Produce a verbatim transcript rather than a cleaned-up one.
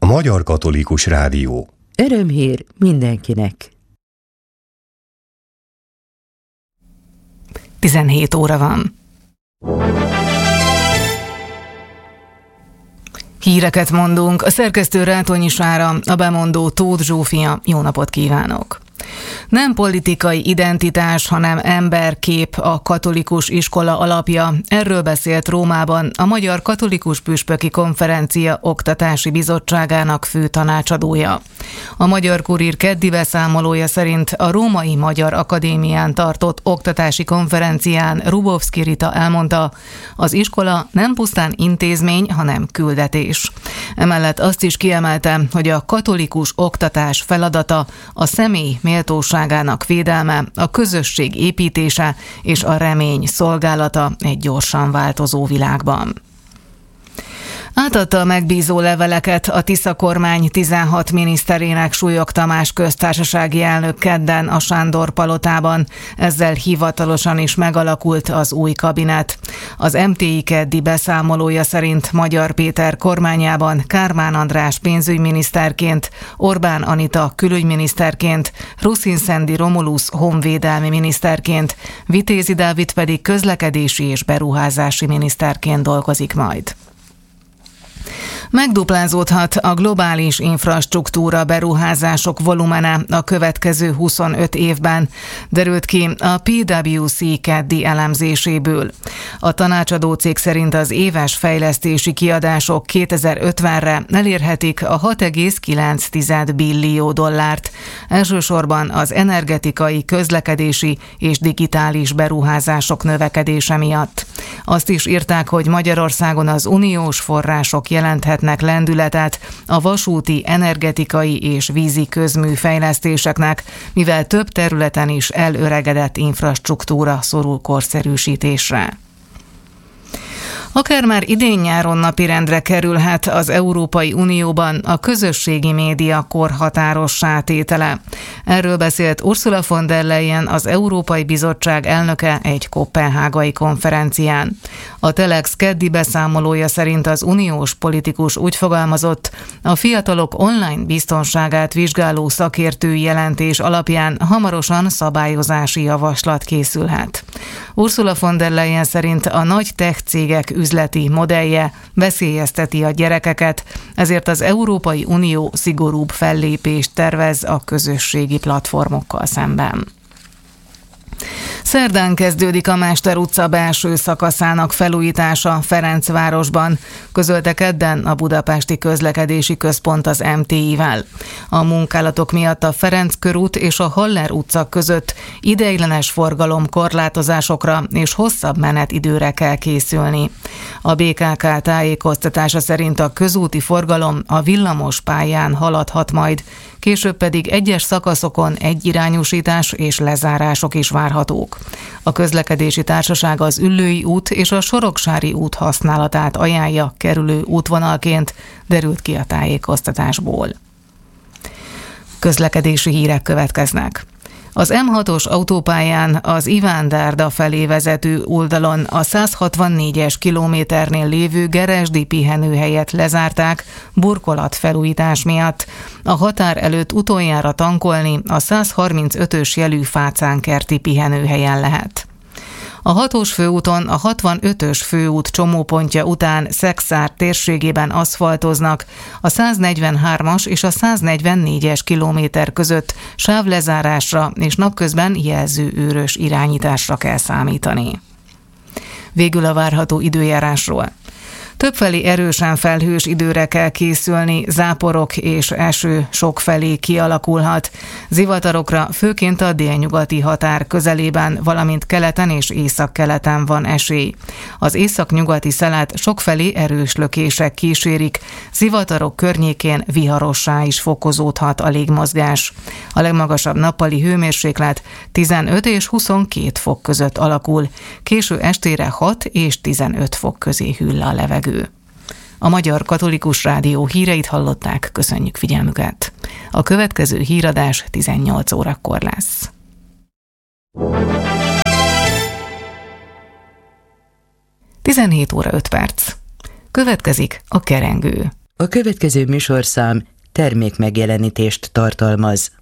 Magyar Katolikus Rádió. Örömhír mindenkinek. tizenhét óra van. Híreket mondunk, a szerkesztő Rátonyi Sára, a bemondó Tóth Zsófia. Jó napot kívánok! Nem politikai identitás, hanem emberkép a katolikus iskola alapja. Erről beszélt Rómában a Magyar Katolikus Püspöki Konferencia Oktatási Bizottságának főtanácsadója. A Magyar Kurír keddi beszámolója szerint a Római Magyar Akadémián tartott oktatási konferencián Rubovszki Rita elmondta, az iskola nem pusztán intézmény, hanem küldetés. Emellett azt is kiemelte, hogy a katolikus oktatás feladata a személy méltóságának védelme, a közösség építése és a remény szolgálata egy gyorsan változó világban. Átadta a megbízó leveleket a Tisza kormány tizenhat miniszterének Súlyog Tamás köztársasági elnök kedden a Sándor palotában. Ezzel hivatalosan is megalakult az új kabinet. Az em té i keddi beszámolója szerint Magyar Péter kormányában Kármán András pénzügyminiszterként, Orbán Anita külügyminiszterként, Ruszin-Szendi Romulusz honvédelmi miniszterként, Vitézi Dávid pedig közlekedési és beruházási miniszterként dolgozik majd. Megduplázódhat a globális infrastruktúra beruházások volumene a következő huszonöt évben, derült ki a pé dupla vé cé keddi elemzéséből. A tanácsadó cég szerint az éves fejlesztési kiadások kétezer-ötvenre elérhetik a hat egész kilenc billió dollárt, elsősorban az energetikai, közlekedési és digitális beruházások növekedése miatt. Azt is írták, hogy Magyarországon az uniós források jelenthetnek lendületet a vasúti, energetikai és vízi közműfejlesztéseknek, mivel több területen is elöregedett infrastruktúra szorul korszerűsítésre. Akár már idén-nyáron napirendre kerülhet az Európai Unióban a közösségi média korhatárossá tétele. Erről beszélt Ursula von der Leyen, az Európai Bizottság elnöke egy koppenhágai konferencián. A Telex keddi beszámolója szerint az uniós politikus úgy fogalmazott, a fiatalok online biztonságát vizsgáló szakértői jelentés alapján hamarosan szabályozási javaslat készülhet. Ursula von der Leyen szerint a nagy tech cégek üzleti modellje veszélyezteti a gyerekeket, ezért az Európai Unió szigorúbb fellépést tervez a közösségi platformokkal szemben. Szerdán kezdődik a Mester utca belső szakaszának felújítása Ferencvárosban, közölte kedden a Budapesti Közlekedési Központ az em té i-vel. A munkálatok miatt a Ferenc körút és a Haller utca között ideiglenes forgalom korlátozásokra és hosszabb menetidőre kell készülni. A bé ká ká tájékoztatása szerint a közúti forgalom a villamos pályán haladhat majd, később pedig egyes szakaszokon egyirányúsítás és lezárások is várhatók. A közlekedési társaság az Üllői út és a Soroksári út használatát ajánlja kerülő útvonalként, derült ki a tájékoztatásból. Közlekedési hírek következnek. Az em hatos autópályán az Iván-Dárda felé vezető oldalon a száz hatvannégyes kilométernél lévő Geresdi pihenőhelyet lezárták burkolatfelújítás miatt. A határ előtt utoljára tankolni a száz harmincötös jelű Fácánkerti pihenőhelyen lehet. A hatos főúton a hatvanötös főút csomópontja után Szekszár térségében aszfaltoznak, a száznegyvenhármas és a száznegyvennégyes kilométer között sávlezárásra és napközben jelzőőrös irányításra kell számítani. Végül a várható időjárásról. Többfelé erősen felhős időre kell készülni, záporok és eső sokfelé kialakulhat. Zivatarokra főként a délnyugati határ közelében, valamint keleten és északkeleten van esély. Az északnyugati szelet sokfelé erős lökések kísérik, zivatarok környékén viharossá is fokozódhat a légmozgás. A legmagasabb nappali hőmérséklet tizenöt és huszonkét fok között alakul, késő estére hat és tizenöt fok közé hűl a levegő. A Magyar Katolikus Rádió híreit hallották, köszönjük figyelmüket. A következő híradás tizennyolc órakor lesz. tizenhét óra öt perc. Következik a Kerengő. A következő műsorszám termékmegjelenítést tartalmaz.